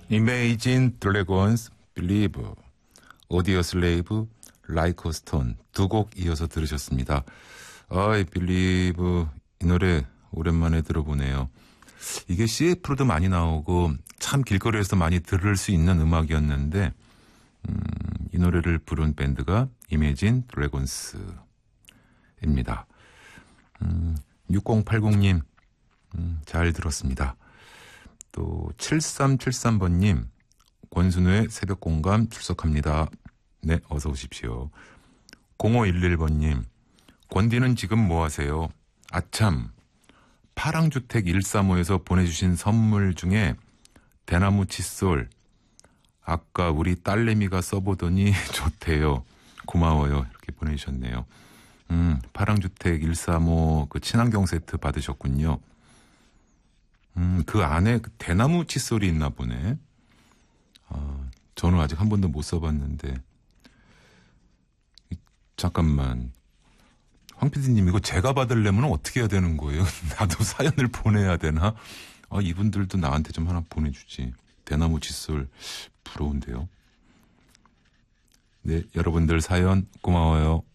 Imagine Dragons, Believe, Audio Slave, Like a Stone 두 곡 이어서 들으셨습니다. Believe 이 노래 오랜만에 들어보네요. 이게 CF로도 많이 나오고 참 길거리에서 많이 들을 수 있는 음악이었는데 이 노래를 부른 밴드가 Imagine Dragons입니다. 6080님 잘 들었습니다. 또 7373번님 권순우의 새벽공감 출석합니다. 네, 어서 오십시오. 0511번님 권디는 지금 뭐 하세요? 아참, 파랑주택 135에서 보내주신 선물 중에 대나무 칫솔 아까 우리 딸내미가 써보더니 좋대요. 고마워요. 이렇게 보내주셨네요. 파랑주택 135 그 친환경 세트 받으셨군요. 그 안에 그 대나무 칫솔이 있나 보네. 저는 아직 한 번도 못 써봤는데. 잠깐만. 황 PD님, 이거 제가 받으려면 어떻게 해야 되는 거예요? 나도 사연을 보내야 되나? 이분들도 나한테 좀 하나 보내주지. 대나무 칫솔 부러운데요. 네, 여러분들 사연 고마워요.